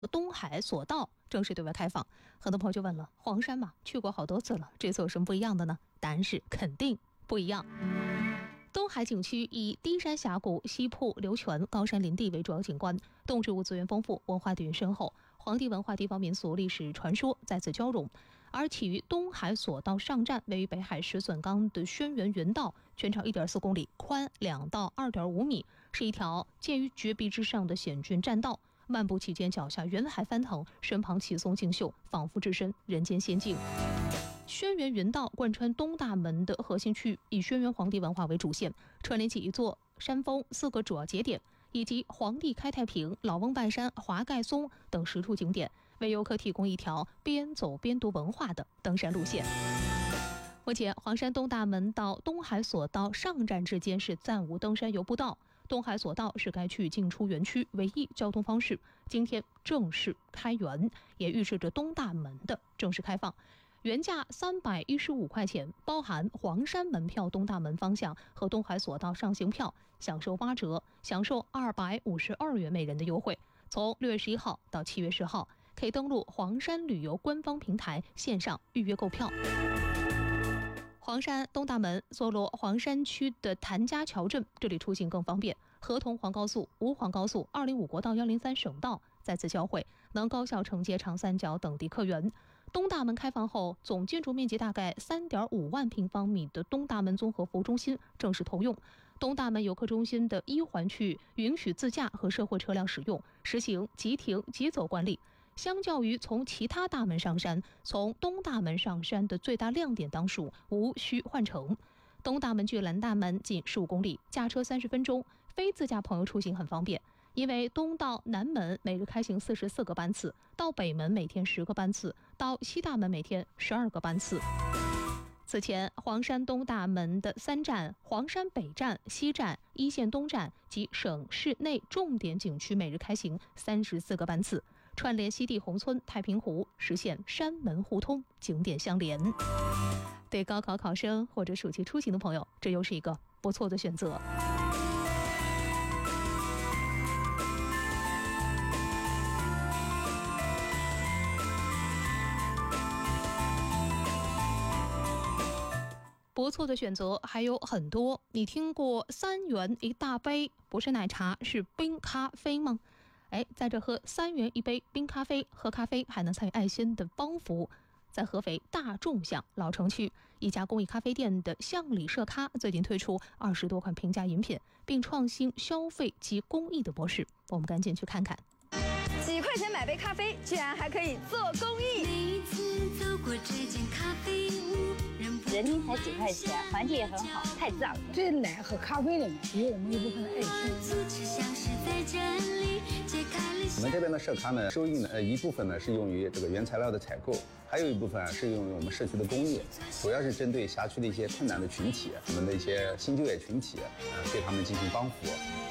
东海索道正式对外开放。很多朋友就问了，黄山嘛，去过好多次了，这次有什么不一样的呢？答案是肯定不一样。东海景区以低山峡谷、溪瀑、流泉、高山林地为主要景观，动植物资源丰富，文化底蕴深厚，黄帝文化、地方民俗、历史传说在此交融。而起于东海索道上站，位于北海石笋冈的轩辕云道，全长1.4公里，宽2到2.5米，是一条建于绝壁之上的险峻栈道。漫步期间，脚下云海翻腾，身旁奇松竞秀，仿佛置身人间仙境。轩辕云道贯穿东大门的核心区域，以轩辕黄帝文化为主线，串联起一座山峰4个主要节点，以及黄帝开太平、老翁半山、华盖松等10处景点，为游客提供一条边走边读文化的登山路线。目前，黄山东大门到东海索道上站之间是暂无登山游步道。东海索道是该区域进出园区唯一交通方式，今天正式开园，也预示着东大门的正式开放。原价315块钱，包含黄山门票东大门方向和东海索道上行票，享受8折，享受252元每人的优惠。从6月11号到7月10号，可以登录黄山旅游官方平台线上预约购票。黄山东大门坐落黄山区的谭家桥镇，这里出行更方便，合同黄高速、吴黄高速、205国道、103省道在此交汇，能高效承接长三角等地客源。东大门开放后，总建筑面积大概3.5万平方米的东大门综合服务中心正式投用。东大门游客中心的1环区允许自驾和社会车辆使用，实行即停即走惯例。相较于从其他大门上山，从东大门上山的最大亮点当属无需换乘。东大门距兰大门仅15公里，驾车30分钟，非自驾朋友出行很方便。因为东到南门每日开行44个班次，到北门每天10个班次，到西大门每天12个班次。此前，黄山东大门的3站黄山北站、西站、一线东站及省市内重点景区每日开行34个班次，串联西递宏村、太平湖，实现山门互通，景点相连。对高考考生或者暑期出行的朋友，这又是一个不错的选择。不错的选择还有很多，你听过3元1大杯，不是奶茶是冰咖啡吗？在这喝3元1杯冰咖啡，喝咖啡还能参与爱心的帮服务。在合肥大众巷老城区一家公益咖啡店的巷里社咖最近推出20多款平价饮品，并创新消费及公益的模式，我们赶紧去看看。 几块钱买杯咖啡，居然还可以做公益。 每一次走过这间咖啡屋， 人均才几块钱，环境也很好，太赞了。 这奶和咖啡里面也有我们一部分的爱心。 我们这边的社咖呢，收益呢，一部分呢是用于这个原材料的采购，还有一部分是用于我们社区的公益，主要是针对辖区的一些困难的群体，我们的一些新就业群体，对他们进行帮扶。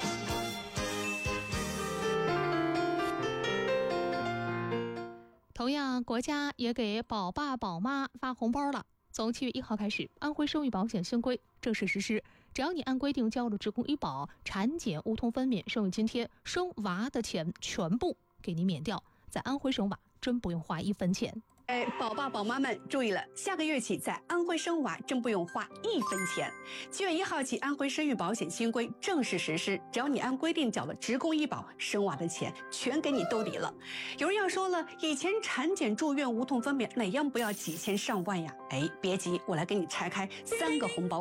同样，国家也给宝爸宝妈发红包了。从7月1号开始，安徽生育保险新规正式实施，只要你按规定交了职工医保、产检、无痛分娩、生育津贴，生娃的钱全部给你免掉，在安徽生娃真不用花1分钱。 宝爸宝妈们注意了，下个月起在安徽生娃真不用花1分钱。7月1号起，安徽生育保险新规正式实施，只要你按规定缴了职工医保，生娃的钱全给你兜底了。有人要说了，以前产检、住院、无痛分娩哪样不要几千上万呀？别急，我来给你拆开3个红包。